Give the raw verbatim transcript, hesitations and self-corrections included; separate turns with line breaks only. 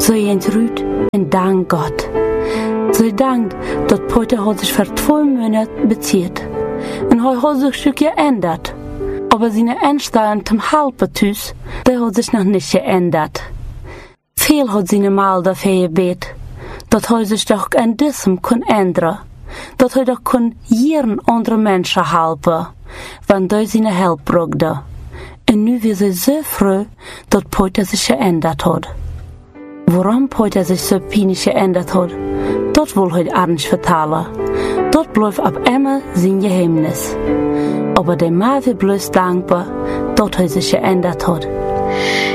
So jent Rüd en dank Gott. So dankt, dat Peter hat sich für zwei Monate bezieht. Und er hat sich schon geändert. Aber seine Einstellung zum Halbertus, der hat sich noch nicht geändert. Viel hat seine Mal dafür gebet, dat er sich doch an diesem kann ändern. Dat er doch kann jeden anderen Menschen helfen, wenn er seine Hilfe brauchte. Und nu wir sie so froh, dat Peter sich geändert hat. Warum Peter sich so peinlich geändert hat, dat will heute Abend vertellen. Dat bleibt ab immer sein Geheimnis. Aber der Mann wird bloß dankbar, dat er sich geändert hat.